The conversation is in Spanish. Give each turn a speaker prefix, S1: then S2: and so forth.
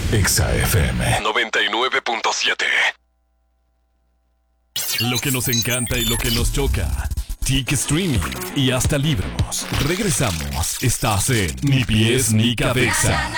S1: Exa FM
S2: 99.7.
S3: Lo que nos encanta y lo que nos choca. TIC Streaming y hasta libros. Regresamos. Estás en Ni Pies ni Cabeza.